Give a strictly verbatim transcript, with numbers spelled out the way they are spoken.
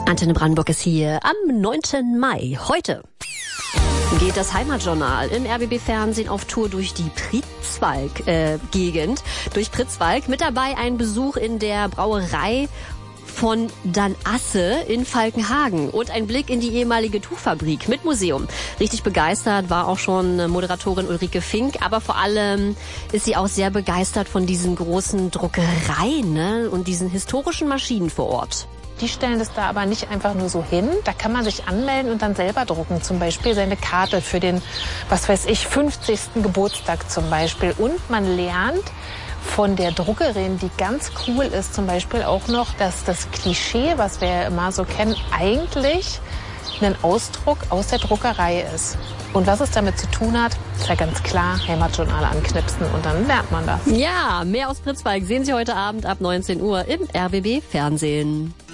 Antenne Brandenburg ist hier am neunten Mai. Heute geht das Heimatjournal im R B B-Fernsehen auf Tour durch die Pritzwalk-Gegend. Äh, durch Pritzwalk. Mit dabei ein Besuch in der Brauerei von Dan Asse in Falkenhagen und ein Blick in die ehemalige Tuchfabrik mit Museum. Richtig begeistert war auch schon Moderatorin Ulrike Fink, aber vor allem ist sie auch sehr begeistert von diesen großen Druckereien, ne? Und diesen historischen Maschinen vor Ort. Die stellen das da aber nicht einfach nur so hin. Da kann man sich anmelden und dann selber drucken. Zum Beispiel seine Karte für den, was weiß ich, fünfzigsten Geburtstag zum Beispiel. Und man lernt von der Druckerin, die ganz cool ist, zum Beispiel auch noch, dass das Klischee, was wir ja immer so kennen, eigentlich ein Ausdruck aus der Druckerei ist. Und was es damit zu tun hat, ist ja ganz klar, Heimatjournal anknipsen und dann lernt man das. Ja, mehr aus Pritzwalk sehen Sie heute Abend ab neunzehn Uhr im R B B-Fernsehen.